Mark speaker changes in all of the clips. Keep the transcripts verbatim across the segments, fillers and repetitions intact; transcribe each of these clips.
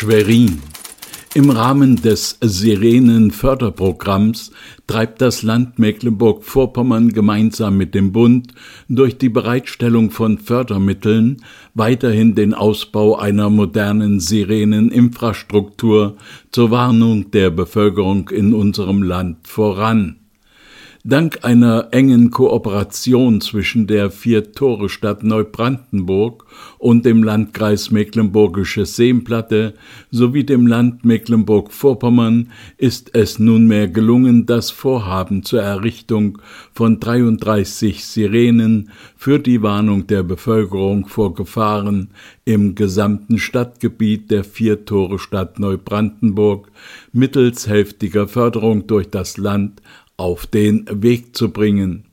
Speaker 1: Schwerin. Im Rahmen des Sirenen-Förderprogramms treibt das Land Mecklenburg-Vorpommern gemeinsam mit dem Bund durch die Bereitstellung von Fördermitteln weiterhin den Ausbau einer modernen Sireneninfrastruktur zur Warnung der Bevölkerung in unserem Land voran. Dank einer engen Kooperation zwischen der Vier-Tore-Stadt Neubrandenburg und dem Landkreis Mecklenburgische Seenplatte sowie dem Land Mecklenburg-Vorpommern ist es nunmehr gelungen, das Vorhaben zur Errichtung von dreiunddreißig Sirenen für die Warnung der Bevölkerung vor Gefahren im gesamten Stadtgebiet der Vier-Tore-Stadt Neubrandenburg mittels hälftiger Förderung durch das Land auf den Weg zu bringen.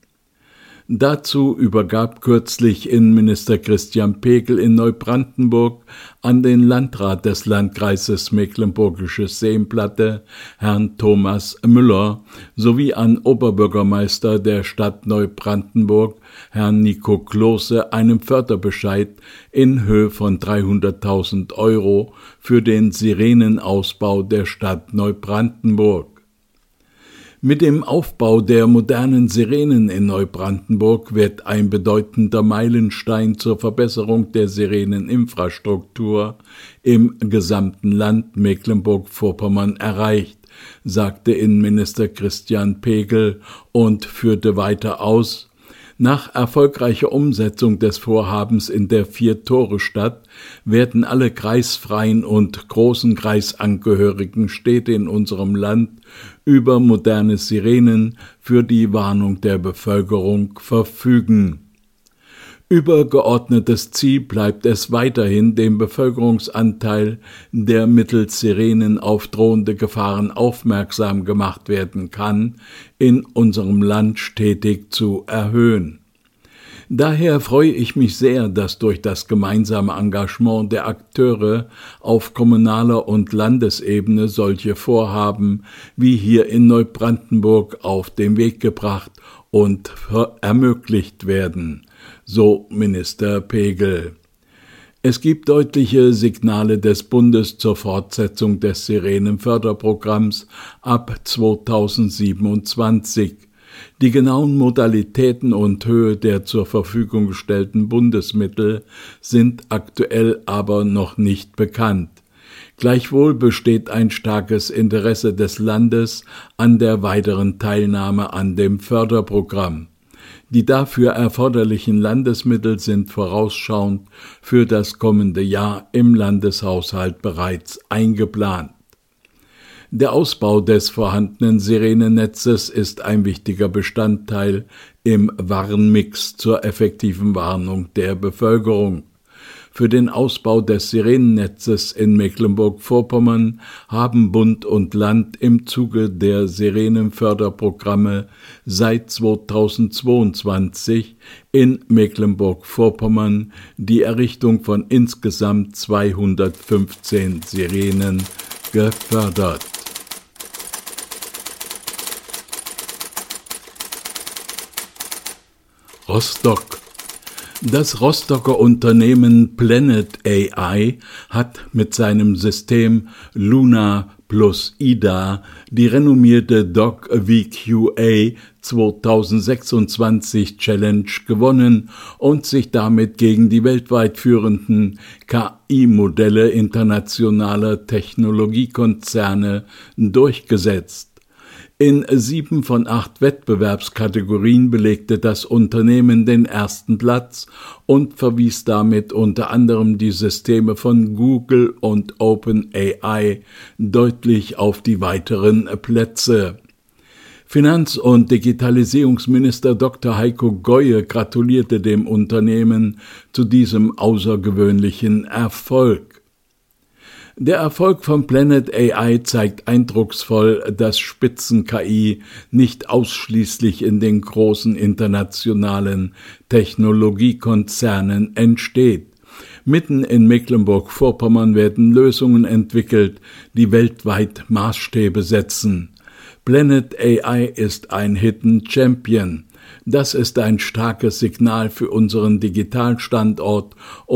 Speaker 1: Dazu übergab kürzlich Innenminister Christian Pegel in Neubrandenburg an den Landrat des Landkreises Mecklenburgische Seenplatte, Herrn Thomas Müller, sowie an Oberbürgermeister der Stadt Neubrandenburg, Herrn Nico Klose, einen Förderbescheid in Höhe von dreihunderttausend Euro für den Sirenenausbau der Stadt Neubrandenburg. Mit dem Aufbau der modernen Sirenen in Neubrandenburg wird ein bedeutender Meilenstein zur Verbesserung der Sireneninfrastruktur im gesamten Land Mecklenburg-Vorpommern erreicht, sagte Innenminister Christian Pegel und führte weiter aus: Nach erfolgreicher Umsetzung des Vorhabens in der Vier-Tore-Stadt werden alle kreisfreien und großen kreisangehörigen Städte in unserem Land über moderne Sirenen für die Warnung der Bevölkerung verfügen. Übergeordnetes Ziel bleibt es weiterhin, den Bevölkerungsanteil, der mittels Sirenen auf drohende Gefahren aufmerksam gemacht werden kann, in unserem Land stetig zu erhöhen. Daher freue ich mich sehr, dass durch das gemeinsame Engagement der Akteure auf kommunaler und Landesebene solche Vorhaben wie hier in Neubrandenburg auf den Weg gebracht und ermöglicht werden, so Minister Pegel. Es gibt deutliche Signale des Bundes zur Fortsetzung des Sirenenförderprogramms ab zweitausendsiebenundzwanzig. Die genauen Modalitäten und Höhe der zur Verfügung gestellten Bundesmittel sind aktuell aber noch nicht bekannt. Gleichwohl besteht ein starkes Interesse des Landes an der weiteren Teilnahme an dem Förderprogramm. Die dafür erforderlichen Landesmittel sind vorausschauend für das kommende Jahr im Landeshaushalt bereits eingeplant. Der Ausbau des vorhandenen Sirenennetzes ist ein wichtiger Bestandteil im Warnmix zur effektiven Warnung der Bevölkerung. Für den Ausbau des Sirenennetzes in Mecklenburg-Vorpommern haben Bund und Land im Zuge der Sirenenförderprogramme seit zweitausendzweiundzwanzig in Mecklenburg-Vorpommern die Errichtung von insgesamt zweihundertfünfzehn Sirenen gefördert. Rostock. Das Rostocker Unternehmen Planet A I hat mit seinem System Luna plus IDA die renommierte Doc V Q A zweitausendsechsundzwanzig Challenge gewonnen und sich damit gegen die weltweit führenden K I-Modelle internationaler Technologiekonzerne durchgesetzt. In sieben von acht Wettbewerbskategorien belegte das Unternehmen den ersten Platz und verwies damit unter anderem die Systeme von Google und OpenAI deutlich auf die weiteren Plätze. Finanz- und Digitalisierungsminister Doktor Heiko Goye gratulierte dem Unternehmen zu diesem außergewöhnlichen Erfolg. Der Erfolg von Planet A I zeigt eindrucksvoll, dass Spitzen-K I nicht ausschließlich in den großen internationalen Technologiekonzernen entsteht. Mitten in Mecklenburg-Vorpommern werden Lösungen entwickelt, die weltweit Maßstäbe setzen. Planet A I ist ein Hidden Champion. Das ist ein starkes Signal für unseren Digitalstandort